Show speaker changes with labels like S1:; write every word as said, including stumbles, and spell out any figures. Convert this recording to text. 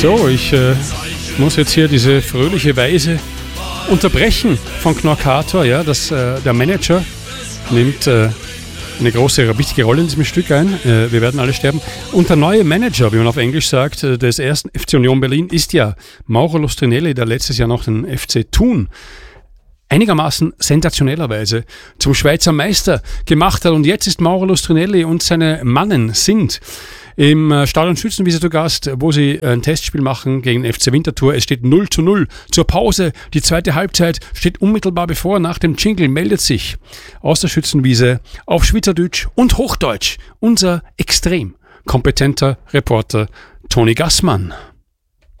S1: So, ich äh, muss jetzt hier diese fröhliche Weise unterbrechen von Knorkator. Ja, dass, äh, der Manager nimmt äh, eine große, wichtige Rolle in diesem Stück ein. Äh, wir werden alle sterben. Und der neue Manager, wie man auf Englisch sagt, äh, des ersten F C Union Berlin ist ja Mauro Lustrinelli, der letztes Jahr noch den F C Thun einigermaßen sensationellerweise zum Schweizer Meister gemacht hat. Und jetzt ist Mauro Lustrinelli und seine Mannen sind im Stadion Schützenwiese zu Gast, wo sie ein Testspiel machen gegen den F C Winterthur. Es steht null zu null zur Pause. Die zweite Halbzeit steht unmittelbar bevor. Nach dem Jingle meldet sich aus der Schützenwiese auf Schweizerdeutsch und Hochdeutsch unser extrem kompetenter Reporter Toni Gassmann.